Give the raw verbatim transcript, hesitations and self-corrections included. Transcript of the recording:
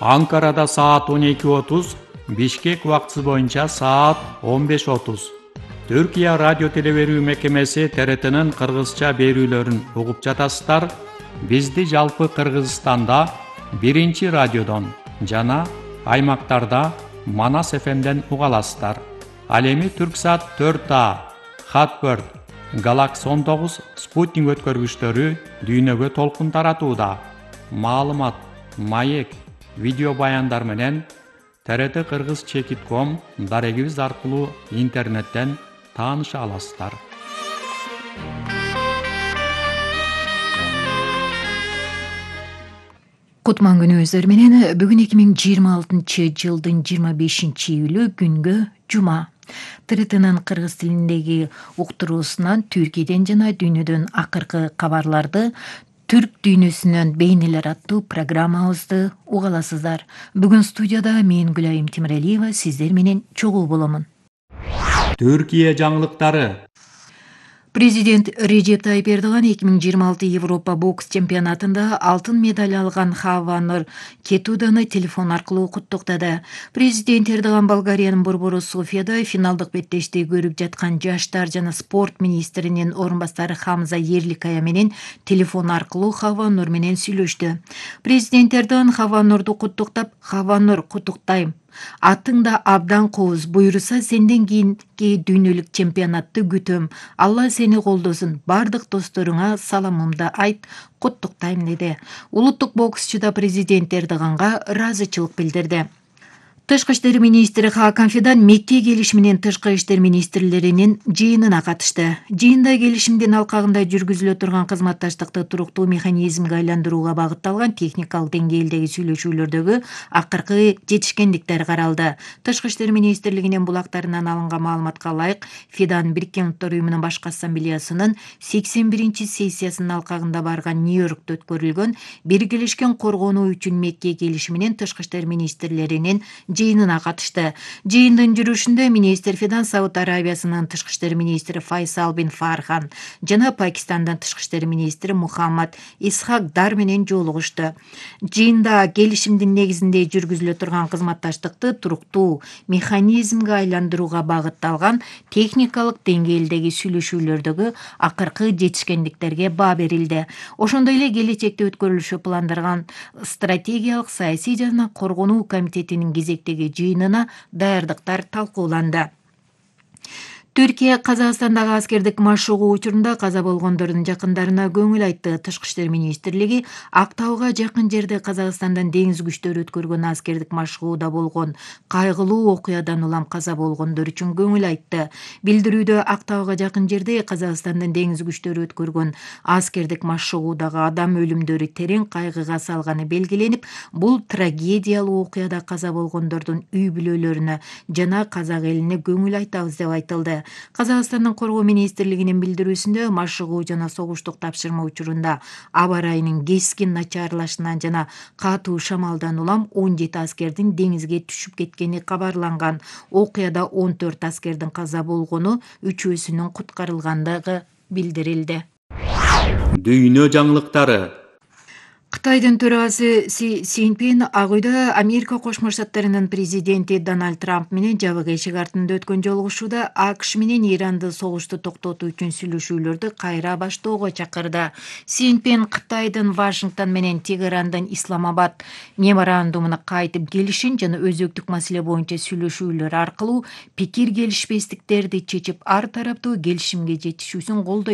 Анкарада саат он эки отуз, Бишкек убактысы боюнча саат он беш отуз. Түркия радио телеберүү мекемеси Т Р Т'нин кыргызча берүүлөрүн угуп жатасыздар. Бизди жалпы Кыргызстанда биринчи радиодон жана аймактарда Манас Ф M'ден уга аласыздар. Ал эми Түрксат төрт А, Хатберд, Галакс он тогуз спутник өткөргүчтөрү дүйнөгө толкун таратууда. Маалымат, маек, видео баяндар менен Т Р Т Кыргыз чекит ком дарегибиз аркылуу интернеттен тааныша аласыздар. Кутман күнүңүздөр менен бүгүн эки миң жыйырма алтынчы жылдын жыйырма бешинчи июлү күнгө жума. Т Р Т'нын кыргыз тилиндеги уктуруусунан Түркияден жана дүйнөдөн акыркы кабарларды Түрк дүйнөсүнөн бейнелер аттуу программабызды уга аласыздар. Бүгүн студияда мен Гүлайым Темиралиева сиздер менен чогуу боломун. Түркия жаңылыктары. Президент Режеп Тайып Эрдоган эки миң жыйырма алты Европа бокс чемпионатында алтын медаль алган Хавва Кетуданы телефон аркылуу куттуктады. Президент Эрдоган Болгариянын борбору Софияда финалдык беттешти көрүп жаткан жаштар жана спорт министринин орун басары Хамза Ерликая менен телефон аркылуу Хавва менен сүйлөштү. Президент Эрдоган Хавва куттуктап, Хавва куттуктайм. Атың да абдан кооз, буйруса сенден кийинки дүйнөлүк чемпионатты күтөм. Алла сени колдосун. Бардык досторуңа саламымды айт, куттуктайм деди. Улуттук боксчу да президент Эрдоганга ыраазычылык билдирди. Тышкы иштер министри Хакан Фидан Мекке келишиминин тышкы иштер министрлеринин жыйынына катышты. Жыйында келишимдин алкагында жүргүзүлө турган кызматташтыкты туруктуу механизмге айландырууга багытталган техникалык деңгээлдеги сүйлөшүүлөрдөгү акыркы жетишкендиктер каралды. Тышкы иштер министрлигинин булактарынан алынган маалыматка ылайык, Фидан Бириккен Уттар уюмунун башкы ассамблеясынын сексен биринчи сессиясынын алкагында барган Нью-Йоркто өткөрүлгөн Биргелешкен коргонуу үчүн Мекке келишиминин тышкы иштер министрлеринин жыйынына катышты. Жыйындын жүрүшүндө министр Фидан Сауд Арабиясынын тышкы иштер министри Файсал бин Фархан жана Пакистандын тышкы иштер министри Мухаммад Исхак Дар менен жолугушту. Жыйында келишимдин негизинде жүргүзүлө турган кызматташтыкты туруктуу механизмге айландырууга багытталган техникалык деңгээлдеги сүйлөшүүлөрдөгү акыркы жетишкендиктерге баа берилди. Ошондой эле келечекте өткөрүлүшү пландарган стратегиялык саясий жана коргонуу комитетинин кезектеги жыйынына даярдыктар талкууланды. Түркия Казакстандагы аскердик машыгуу учурунда каза болгондордун жакындарына көңүл айтты. Тышкы иштер министрлиги Актауга жакын жерде Казакстандын деңиз күчтөрү өткөргөн аскердик машыгууда болгон кайгылуу окуядан улам каза болгондор үчүн көңүл айтты. Билдирүүдө Актауга жакын жерде Казакстандын деңиз күчтөрү өткөргөн аскердик машыгуудагы адам өлүмдөрү терең кайгыга салганы белгиленип, бул трагедиялуу окуяда каза болгондордун үй бүлөлөрүнө жана казак элине көңүл айтабыз деп айтылды. Казакстандын коргоо министрлигинин билдирүүсүндө машыгуу жана согуштук тапшырма учурунда аба ырайынын кескин начарлашынан жана катуу шамалдан улам он жети аскердин деңизге түшүп кеткени кабарланган. Окуяда он төрт аскердин каза болгону, үчөөсүнүн куткарылгандыгы билдирилди. Дүйнө жаңылыктары. Кытайдын төрагасы Си Цзиньпин Ак үйдө Америка Кошмо Штаттарынын президенти Дональд Трамп менен жабык эшик артында өткөн жолугушууда АКШ менен Иранды согушту токтотуу үчүн сүйлөшүүлөрдү кайра баштоого чакырды. Си Цзиньпин Кытайдын Вашингтон менен Тегерандын Исламабад меморандумуна кайтып келишин жана өзөктүк маселе боюнча сүйлөшүүлөр аркылуу пикир келишпестиктерди чечип, ар тараптуу келишимге жетишүүсүн колдойт